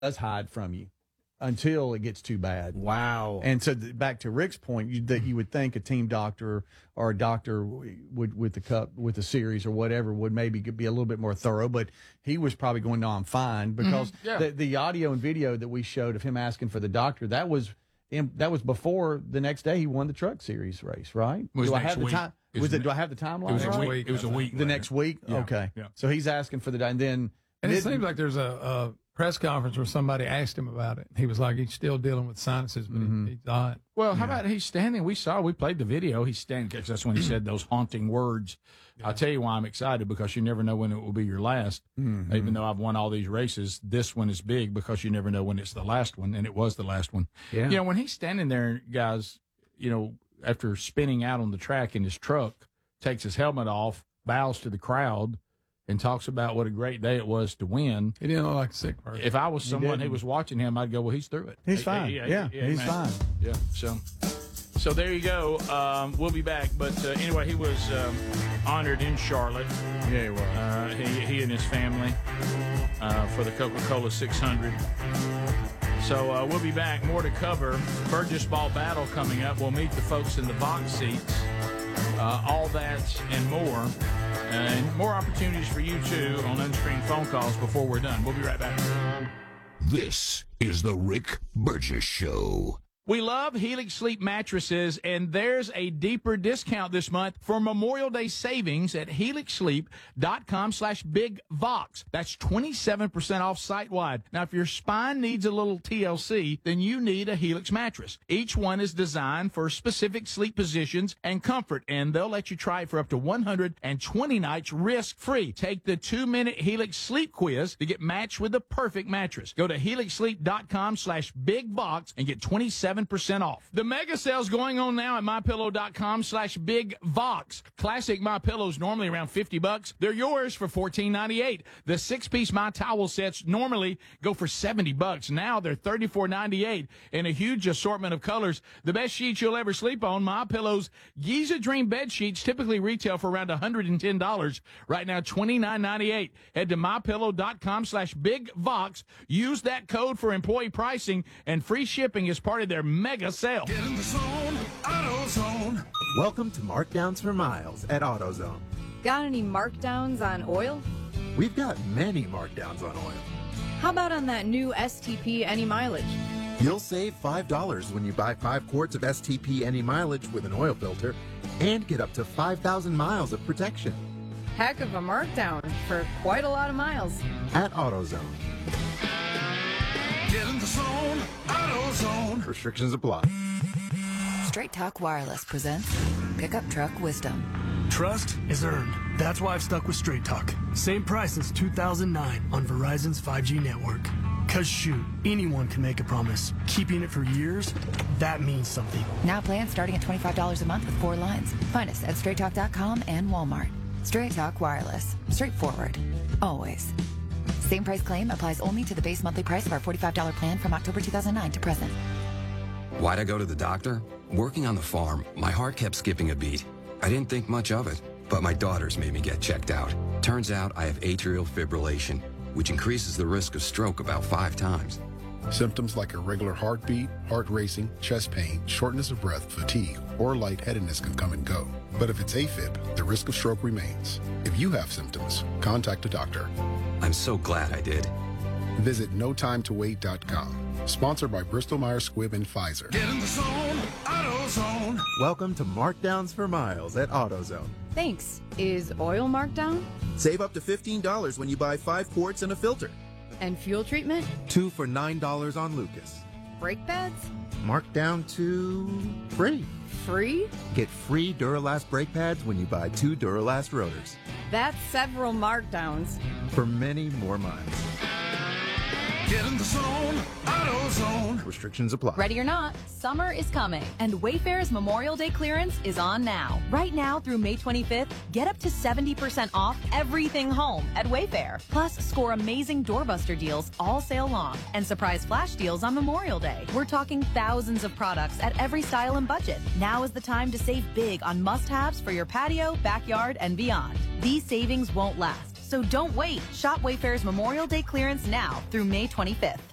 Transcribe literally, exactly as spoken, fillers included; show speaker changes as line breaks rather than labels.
does hide from you until it gets too bad.
Wow.
And so th- back to Rick's point, you, that you would think a team doctor or a doctor would with the cup, with the series or whatever, would maybe be a little bit more thorough, but he was probably going, no, I'm fine, because
mm-hmm. yeah.
the, the audio and video that we showed of him asking for the doctor, that was in, that was before the next day he won the truck series race, right?
Was
do I
next
have the
week.
time?
It
Was
was
it? Do I have the timeline?
It was
right?
a week. It was a week.
The
later.
next week?
Yeah.
Okay.
Yeah.
So he's asking for the, and then.
And it
mid-
seems like there's a, a press conference where somebody asked him about it. He was like, he's still dealing with sinuses, but
Mm-hmm.
he, he's not.
Well, how about he's standing? We saw, we played the video. He's standing, because that's when he said those haunting words. Yeah. I'll tell you why I'm excited, because you never know when it will be your last. Mm-hmm. Even though I've won all these races, this one is big because you never know when it's the last one, and it was the last one.
Yeah.
You know, when he's standing there, guys, you know, after spinning out on the track in his truck, takes his helmet off, bows to the crowd, and talks about what a great day it was to win.
He didn't look like a sick person.
If I was someone who was watching him, I'd go, well, he's through it.
He's fine. Yeah, yeah, yeah he's man. fine.
Yeah, so so there you go. Um, we'll be back. But uh, anyway, he was um, honored in Charlotte.
Yeah, he was.
Uh, he, he and his family uh, for the Coca-Cola six hundred. So uh, we'll be back. More to cover. Burgess Ball Battle coming up. We'll meet the folks in the box seats. Uh, all that and more. And more opportunities for you, too, on unscreened phone calls before we're done. We'll be right back.
This is the Rick Burgess Show.
We love Helix Sleep mattresses, and there's a deeper discount this month for Memorial Day savings at helix sleep dot com slash big vox. That's twenty-seven percent off site-wide. Now, if your spine needs a little T L C, then you need a Helix mattress. Each one is designed for specific sleep positions and comfort, and they'll let you try it for up to one hundred twenty nights risk-free. Take the two-minute Helix Sleep Quiz to get matched with the perfect mattress. Go to helix sleep dot com slash big vox and get twenty-seven percent off. The mega sale's going on now at my pillow dot com slash big vox. Classic My Pillows normally around fifty bucks. They're yours for fourteen ninety-eight. The six-piece My Towel sets normally go for seventy bucks. Now they're thirty-four ninety-eight in a huge assortment of colors. The best sheets you'll ever sleep on, My Pillow's Giza Dream bed sheets typically retail for around one hundred ten dollars. Right now, twenty-nine ninety-eight. Head to my pillow dot com slash big vox. Use that code for employee pricing, and free shipping is part of their mega sale.
Get in the zone, AutoZone. Welcome to Markdowns for Miles at AutoZone.
Got any markdowns on oil?
We've got many markdowns on oil.
How about on that new S T P Any Mileage?
You'll save five dollars when you buy five quarts of S T P Any Mileage with an oil filter and get up to five thousand miles of protection.
Heck of a markdown for quite a lot of miles.
At AutoZone. Get in the zone, AutoZone. Restrictions apply.
Straight Talk Wireless presents Pickup Truck Wisdom.
Trust is earned. That's why I've stuck with Straight Talk. Same price since two thousand nine on Verizon's five G network. Cause shoot, anyone can make a promise. Keeping it for years, that means something.
Now plans starting at twenty-five dollars a month with four lines. Find us at straight talk dot com and Walmart. Straight Talk Wireless. Straightforward. Always. Same price claim applies only to the base monthly price of our forty-five dollars plan from October two thousand nine to present.
Why'd I go to the doctor? Working on the farm, my heart kept skipping a beat. I didn't think much of it, but my daughters made me get checked out. Turns out I have atrial fibrillation, which increases the risk of stroke about five times.
Symptoms like irregular heartbeat, heart racing, chest pain, shortness of breath, fatigue, or lightheadedness can come and go. But if it's AFib, the risk of stroke remains. If you have symptoms, contact a doctor.
I'm so glad I did.
Visit no time to wait dot com. Sponsored by Bristol Myers Squibb and Pfizer.
Get in the zone, AutoZone. Welcome to Markdowns for Miles at AutoZone.
Thanks. Is oil marked down?
Save up to fifteen dollars when you buy five quarts and a filter.
And fuel treatment?
Two for nine dollars on Lucas.
Brake pads?
Marked down to free.
Free?
Get free Duralast brake pads when you buy two Duralast rotors.
That's several markdowns.
For many more miles. Get in the zone, AutoZone. Restrictions apply.
Ready or not, summer is coming, and Wayfair's Memorial Day clearance is on now. Right now through May twenty-fifth, get up to seventy percent off everything home at Wayfair. Plus, score amazing doorbuster deals all sale long and surprise flash deals on Memorial Day. We're talking thousands of products at every style and budget. Now is the time to save big on must-haves for your patio, backyard, and beyond. These savings won't last. So don't wait. Shop Wayfair's Memorial Day clearance now through May twenty-fifth.